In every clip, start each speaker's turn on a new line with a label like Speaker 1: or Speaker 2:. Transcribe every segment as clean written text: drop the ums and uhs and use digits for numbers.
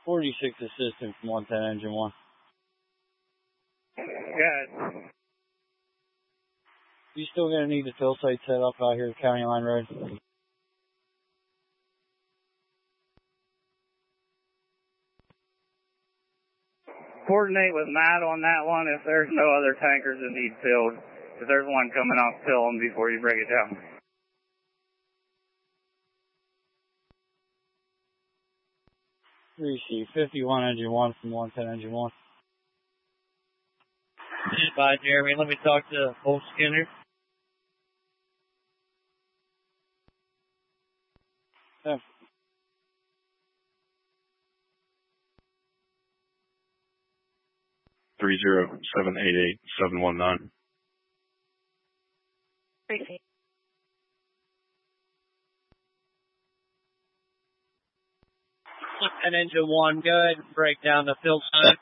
Speaker 1: 46 assistant from 110 engine 1.
Speaker 2: Good.
Speaker 1: You still gonna need the fill site set up out here at County Line Road?
Speaker 2: Coordinate with Matt on that one if there's no other tankers that need filled. If there's one coming off, fill them before you break it down.
Speaker 1: Receive 51 engine 1 from 110 engine 1.
Speaker 3: Bye, Jeremy. Let me talk to Old Skinner.
Speaker 1: Yeah.
Speaker 4: Three 788-719.
Speaker 5: Receive.
Speaker 3: And engine 1, go ahead and break down the fill site.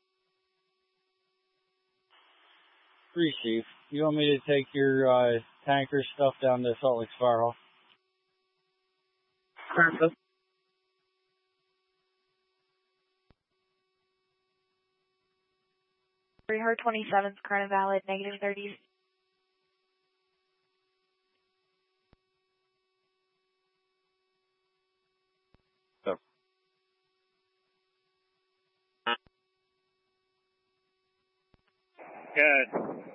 Speaker 1: Receive. You want me to take your tanker stuff down to Salt Lake Fire Hall?
Speaker 3: Perfect.
Speaker 5: Her 27's current valid, negative 30s.
Speaker 2: Good.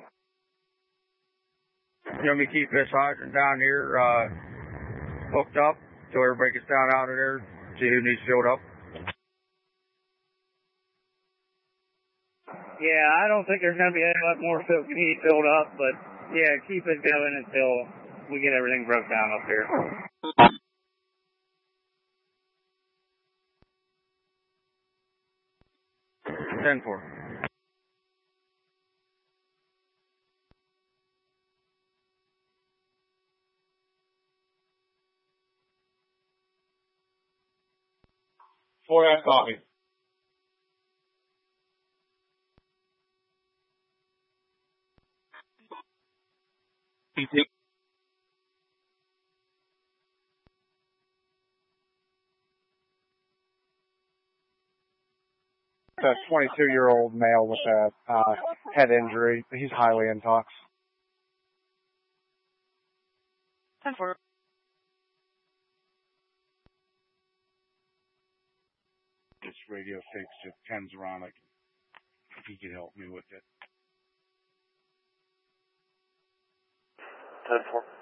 Speaker 2: You want me to keep this hydrant down here hooked up so everybody gets down out of there, see who needs filled up? Yeah, I don't think there's going to be any lot more need filled up, but yeah, keep it going until we get everything broke down up here. 10-4.
Speaker 6: Four copy.
Speaker 7: A 22-year-old male with a head injury. He's highly intox.
Speaker 5: 10-4.
Speaker 4: This radio takes to Ken's Ronick. If he could help me with it.
Speaker 6: 10-4.